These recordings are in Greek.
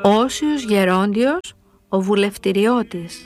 Όσιος Γερόντιος, ο βουλευτηριώτης.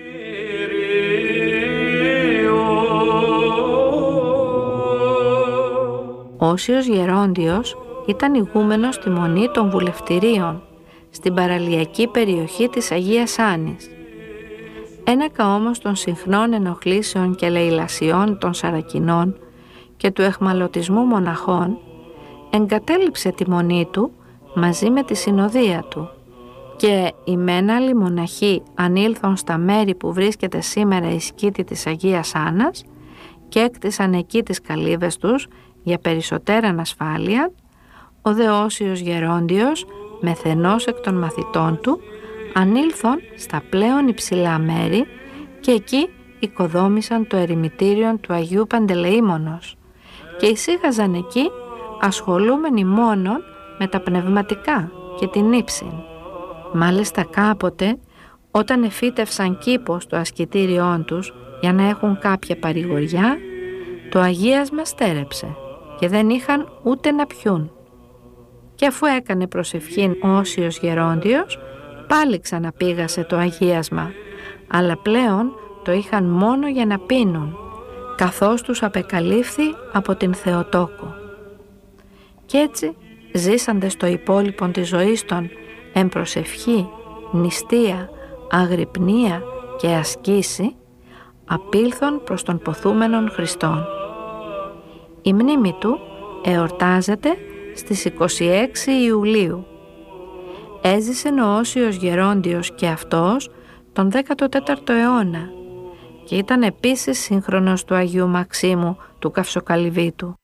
Όσιος Γερόντιος ήταν ηγούμενος στη Μονή των Βουλευτηρίων, στην παραλιακή περιοχή της Αγίας Άνης. Ένακα όμως των συχνών ενοχλήσεων και λαιλασιών των Σαρακινών και του εχμαλωτισμού μοναχών, εγκατέλειψε τη μονή του μαζί με τη συνοδεία του, και οι μεν άλλοι μοναχοί ανήλθον στα μέρη που βρίσκεται σήμερα η σκήτη της Αγίας Άννας και έκτισαν εκεί τις καλύβες τους για περισσότεραν ασφάλεια. Ο δε Όσιος Γερόντιος, μεθενός εκ των μαθητών του, ανήλθον στα πλέον υψηλά μέρη και εκεί οικοδόμησαν το ερημητήριο του Αγίου Παντελεήμονος και εισήγαζαν εκεί ασχολούμενοι μόνον με τα πνευματικά και την ύψην. Μάλιστα κάποτε, όταν εφύτευσαν κήπο στο ασκητήριόν τους για να έχουν κάποια παρηγοριά, το αγίασμα στέρεψε και δεν είχαν ούτε να πιούν. Και αφού έκανε προσευχήν ο Όσιος Γερόντιος, πάλι ξαναπήγασε το αγίασμα, αλλά πλέον το είχαν μόνο για να πίνουν, καθώς τους απεκαλύφθη από την Θεοτόκο. Κι έτσι ζήσαντες το υπόλοιπον της ζωής των εν προσευχή, νηστεία, αγρυπνία και ασκήση, απήλθον προς τον ποθούμενον Χριστόν. Η μνήμη του εορτάζεται στις 26 Ιουλίου. Έζησε ο Όσιος Γερόντιος και αυτός τον 14ο αιώνα και ήταν επίσης σύγχρονος του Αγίου Μαξίμου του Καυσοκαλυβίτου.